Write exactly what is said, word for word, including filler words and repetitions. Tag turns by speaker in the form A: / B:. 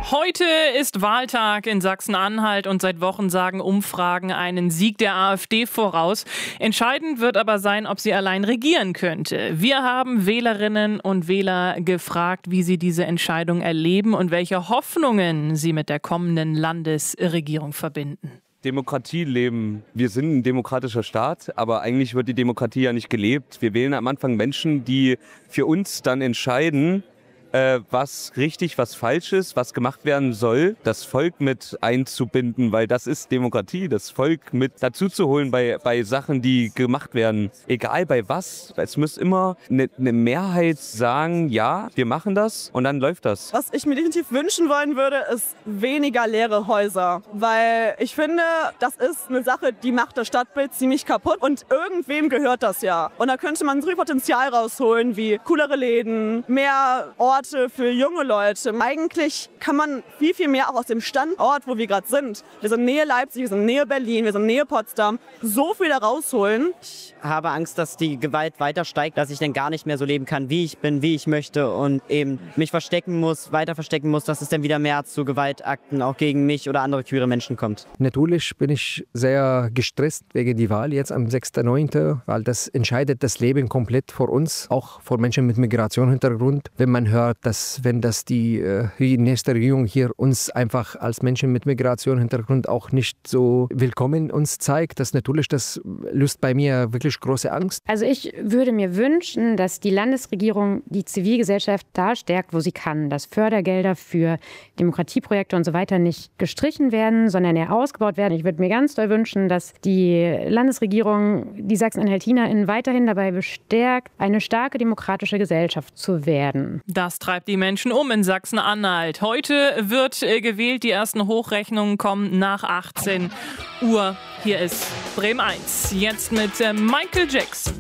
A: Heute ist Wahltag in Sachsen-Anhalt und seit Wochen sagen Umfragen einen Sieg der AfD voraus. Entscheidend wird aber sein, ob sie allein regieren könnte. Wir haben Wählerinnen und Wähler gefragt, wie sie diese Entscheidung erleben und welche Hoffnungen sie mit der kommenden Landesregierung verbinden.
B: Demokratie leben. Wir sind ein demokratischer Staat, aber eigentlich wird die Demokratie ja nicht gelebt. Wir wählen am Anfang Menschen, die für uns dann entscheiden, äh, was richtig, was falsch ist, was gemacht werden soll, das Volk mit einzubinden, weil das ist Demokratie, das Volk mit dazu zu holen bei, bei Sachen, die gemacht werden. Egal bei was, es muss immer eine, eine Mehrheit sagen, ja, wir machen das und dann läuft das.
C: Was ich mir definitiv wünschen wollen würde, ist weniger leere Häuser, weil ich finde, das ist eine Sache, die macht das Stadtbild ziemlich kaputt und irgendwem gehört das ja. Und da könnte man so viel Potenzial rausholen, wie coolere Läden, mehr Orte für junge Leute. Eigentlich kann man viel, viel mehr auch aus dem Standort, wo wir gerade sind. Wir sind Nähe Leipzig, wir sind Nähe Berlin, wir sind Nähe Potsdam. So viel da rausholen.
D: Ich habe Angst, dass die Gewalt weiter steigt, dass ich dann gar nicht mehr so leben kann, wie ich bin, wie ich möchte und eben mich verstecken muss, weiter verstecken muss, dass es dann wieder mehr zu Gewaltakten auch gegen mich oder andere queere Menschen kommt.
E: Natürlich bin ich sehr gestresst wegen die Wahl jetzt am sechsten neunten, weil das entscheidet das Leben komplett für uns, auch für Menschen mit Migrationshintergrund. Wenn man hört, dass wenn das die, die nächste Regierung hier uns einfach als Menschen mit Migrationshintergrund auch nicht so willkommen uns zeigt, das natürlich, das löst bei mir wirklich große Angst.
F: Also ich würde mir wünschen, dass die Landesregierung die Zivilgesellschaft da stärkt, wo sie kann, dass Fördergelder für Demokratieprojekte und so weiter nicht gestrichen werden, sondern eher ausgebaut werden. Ich würde mir ganz doll wünschen, dass die Landesregierung die SachsenanhaltinerInnen weiterhin dabei bestärkt, eine starke demokratische Gesellschaft zu werden.
A: Das treibt die Menschen um in Sachsen-Anhalt. Heute wird äh, gewählt. Die ersten Hochrechnungen kommen nach achtzehn Uhr. Hier ist Bremen eins. Jetzt mit äh, Michael Jackson.